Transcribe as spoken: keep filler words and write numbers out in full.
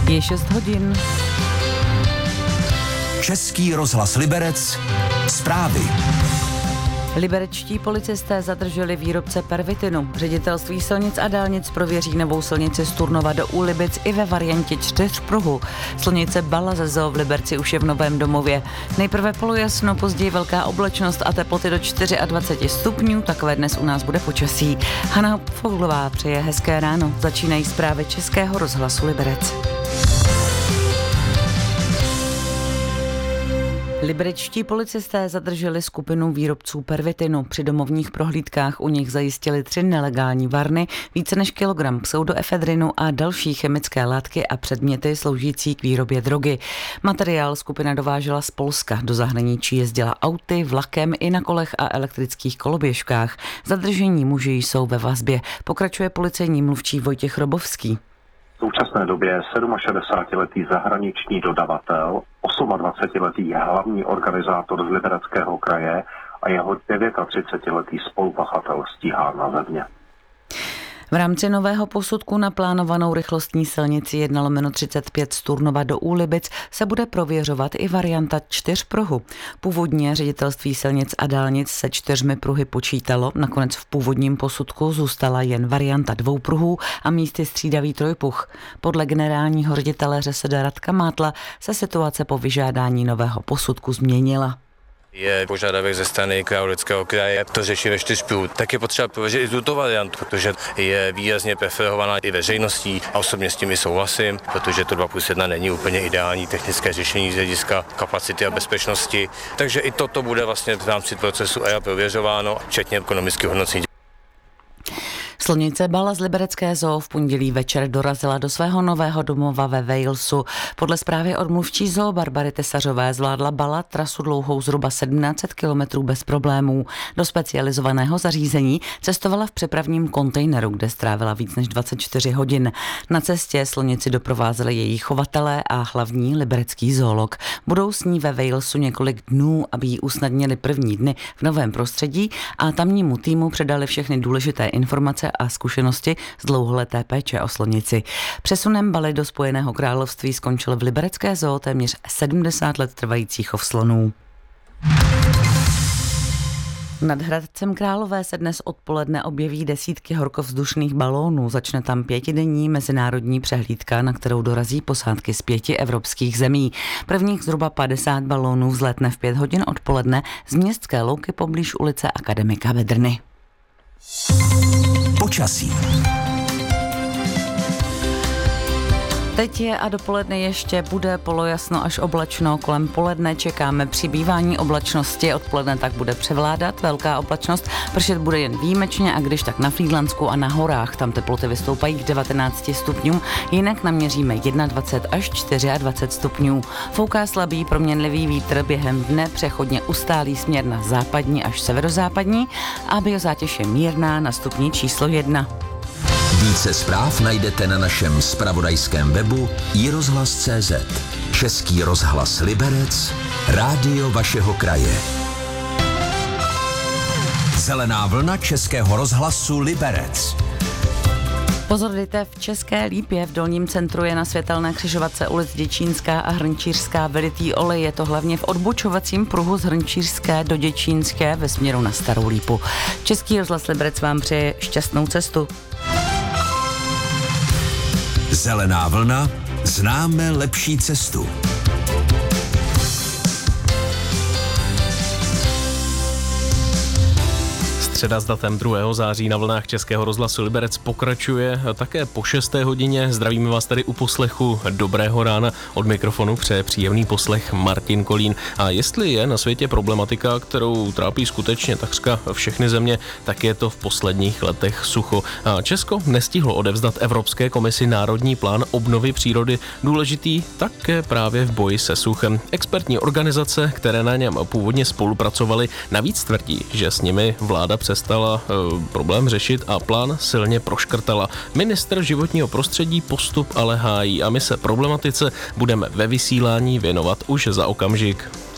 Je šest hodin. Český rozhlas Liberec. Zprávy. Liberečtí policisté zadrželi výrobce pervitinu. Ředitelství silnic a dálnic prověří novou silnici z Turnova do Úlibic i ve variantě čtyřpruhu. Silnice Bala ze Zoo v Liberci už je v Novém Domově. Nejprve polojasno, později velká oblačnost a teploty do dvacet čtyři stupňů. Takové dnes u nás bude počasí. Hana Foglová přeje hezké ráno. Začínají zprávy Českého rozhlasu Liberec. Liberečtí policisté zadrželi skupinu výrobců pervitinu. Při domovních prohlídkách u nich zajistili tři nelegální varny, více než kilogram pseudoefedrinu a další chemické látky a předměty sloužící k výrobě drogy. Materiál skupina dovážela z Polska. Do zahraničí jezdila auty, vlakem i na kolech a elektrických koloběžkách. Zadržení muži jsou ve vazbě. Pokračuje policejní mluvčí Vojtěch Robovský. V současné době sedmašedesátiletý zahraniční dodavatel, osmadvacetiletý hlavní organizátor z Libereckého kraje a jeho třicetidevětiletý spolupachatel stíhán na země. V rámci nového posudku na plánovanou rychlostní silnici jedna lomeno třicet pět z Turnova do Úlibic se bude prověřovat i varianta čtyřpruhu. Původně ředitelství silnic a dálnic se čtyřmi pruhy počítalo, nakonec v původním posudku zůstala jen varianta dvou pruhů a místy střídavý trojpruh. Podle generálního ředitele ŘSD Radka Mátla se situace po vyžádání nového posudku změnila. Je požadavek ze strany Královéhradeckého kraje to řešit ve čtyřpruhu. Tak je potřeba prověřit i tuto variantu, protože je výrazně preferovaná i veřejností a osobně s tím i souhlasím, protože to dva plus jedna není úplně ideální technické řešení z hlediska kapacity a bezpečnosti. Takže i toto bude vlastně v rámci procesu E I A prověřováno, včetně ekonomických hodnocení. Silnice Bala z Liberecké Zoo v pondělí večer dorazila do svého nového domova ve Walesu. Podle zprávy od mluvčí zoo Barbary Tesařové zvládla Bala trasu dlouhou zhruba sedmnáct set kilometrů bez problémů. Do specializovaného zařízení cestovala v přepravním kontejneru, kde strávila víc než dvacet čtyři hodin. Na cestě silnici doprovázeli její chovatelé a hlavní liberecký zoolog. Budou s ní ve Walesu několik dnů, aby jí usnadnili první dny v novém prostředí a tamnímu týmu předali všechny důležité informace a zkušenosti z dlouholeté péče o slonici. Přesunem Baly do Spojeného království skončil v Liberecké zoo téměř sedmdesát let trvající chov slonů. Nad Hradcem Králové se dnes odpoledne objeví desítky horkovzdušných balónů. Začne tam pětidenní mezinárodní přehlídka, na kterou dorazí posádky z pěti evropských zemí. Prvních zhruba padesát balónů vzlétne v pět hodin odpoledne z městské louky poblíž ulice Akademika Vedrny. Počasí. Teď je a dopoledne ještě bude polojasno až oblačno. Kolem poledne čekáme přibývání oblačnosti. Odpoledne tak bude převládat velká oblačnost. Pršet bude jen výjimečně a když tak na Frýdlansku a na horách. Tam teploty vystoupají k devatenácti stupňům. Jinak naměříme dvacet jedna až dvacet čtyři stupňů. Fouká slabý proměnlivý vítr, během dne přechodně ustálí směr na západní až severozápadní a biozátěž je mírná na stupni číslo jedna. Více zpráv najdete na našem zpravodajském webu i rozhlas tečka cé zet. Český rozhlas Liberec, rádio vašeho kraje. Zelená vlna Českého rozhlasu Liberec. Pozor, dejte, v České Lípě v Dolním centru je na světelné křižovatce ulic Děčínská a Hrnčířská vylitý olej. Je to hlavně v odbočovacím pruhu z Hrnčířské do Děčínské ve směru na Starou Lípu. Český rozhlas Liberec vám přeje šťastnou cestu. Zelená vlna, známe lepší cestu. Středa s datem druhého září na vlnách Českého rozhlasu Liberec pokračuje také po šesté hodině. Zdravíme vás tady u poslechu Dobrého rána. Od mikrofonu přeje příjemný poslech Martin Kolín. A jestli je na světě problematika, kterou trápí skutečně takřka všechny země, tak je to v posledních letech sucho. A Česko nestihlo odevzdat Evropské komisi národní plán obnovy přírody, důležitý také právě v boji se suchem. Expertní organizace, které na něm původně spolupracovaly, navíc tvrdí, že s nimi vláda přestala e, problém řešit a plán silně proškrtala. Ministr životního prostředí postup ale hájí a my se problematice budeme ve vysílání věnovat už za okamžik.